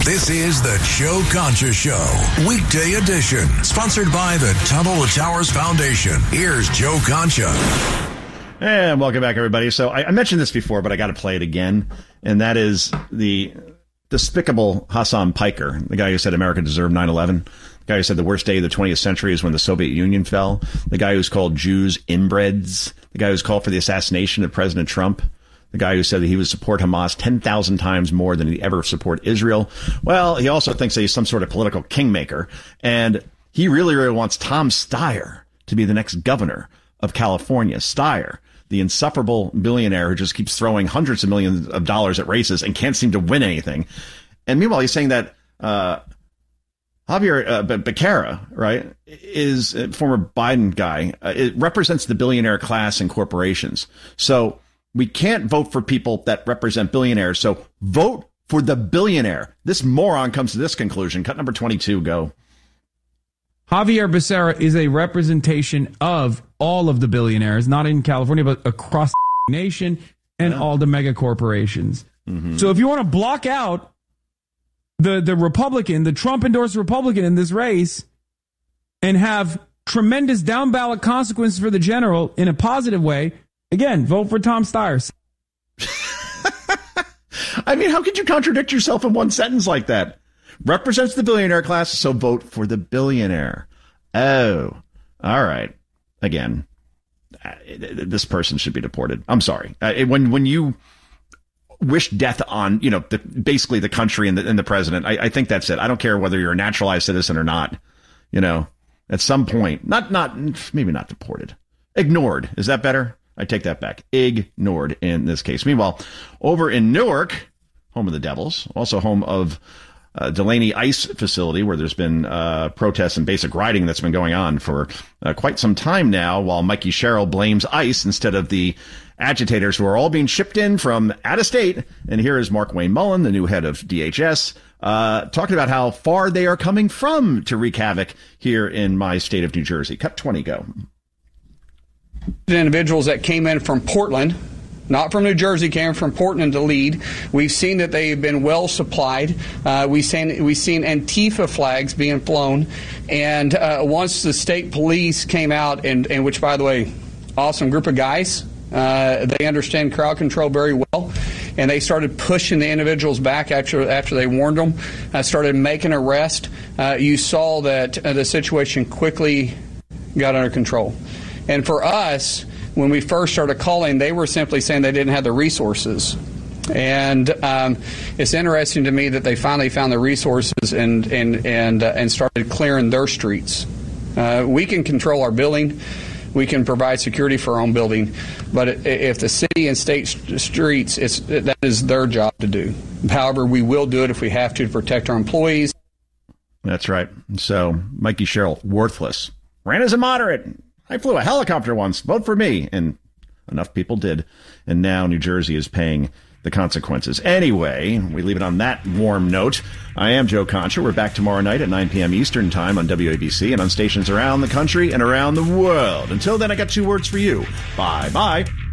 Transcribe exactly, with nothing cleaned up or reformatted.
This is the Joe Concha Show, weekday edition, sponsored by the Tunnel to Towers Foundation. Here's Joe Concha. And welcome back, everybody. So I, I mentioned this before, but I got to play it again. And that is the despicable Hassan Piker, the guy who said America deserved nine eleven, the guy who said the worst day of the twentieth century is when the Soviet Union fell, the guy who's called Jews inbreds, the guy who's called for the assassination of President Trump, the guy who said that he would support Hamas ten thousand times more than he'd ever support Israel. Well, he also thinks that he's some sort of political kingmaker. And he really, really wants Tom Steyer to be the next governor of California. Steyer, the insufferable billionaire who just keeps throwing hundreds of millions of dollars at races and can't seem to win anything. And meanwhile, he's saying that uh, Javier uh, Becerra, right, is a former Biden guy. Uh, it represents the billionaire class and corporations. So we can't vote for people that represent billionaires. So vote for the billionaire. This moron comes to this conclusion. Cut number twenty-two, go. Javier Becerra is a representation of all of the billionaires, not in California, but across the nation and yeah. all the mega corporations. Mm-hmm. So if you want to block out the, the Republican, the Trump-endorsed Republican in this race and have tremendous down-ballot consequences for the general in a positive way, again, vote for Tom Steyer. I mean, how could you contradict yourself in one sentence like that? Represents the billionaire class, so vote for the billionaire. Oh, all right. Again, this person should be deported. I'm sorry. Uh, when when you wish death on, you know, the, basically the country and the, and the president, I, I think that's it. I don't care whether you're a naturalized citizen or not. You know, at some point, not not maybe not deported, ignored. Is that better? I take that back. Ignored in this case. Meanwhile, over in Newark, home of the Devils, also home of Uh, Delaney Ice Facility, where there's been uh, protests and basic rioting that's been going on for uh, quite some time now, while Mikey Sherrill blames ICE instead of the agitators who are all being shipped in from out of state. And here is Mark Wayne Mullen, the new head of D H S, uh, talking about how far they are coming from to wreak havoc here in my state of New Jersey. Cut twenty, go. Individuals that came in from Portland, not from New Jersey, came from Portland to lead. We've seen that they've been well supplied. Uh, we've seen we've seen Antifa flags being flown, and uh, once the state police came out, and, and which, by the way, awesome group of guys. Uh, they understand crowd control very well, and they started pushing the individuals back after after they warned them. Uh, started making arrests. Uh, you saw that uh, the situation quickly got under control, and for us, when we first started calling, they were simply saying they didn't have the resources. And um, it's interesting to me that they finally found the resources and and and, uh, and started clearing their streets. Uh, we can control our building. We can provide security for our own building. But if the city and state streets, it's, that is their job to do. However, we will do it if we have to to protect our employees. That's right. So Mikey Sherrill, worthless. Ran as a moderate. I flew a helicopter once. Vote for me. And enough people did. And now New Jersey is paying the consequences. Anyway, we leave it on that warm note. I am Joe Concha. We're back tomorrow night at nine p.m. Eastern time on W A B C and on stations around the country and around the world. Until then, I got two words for you. Bye-bye.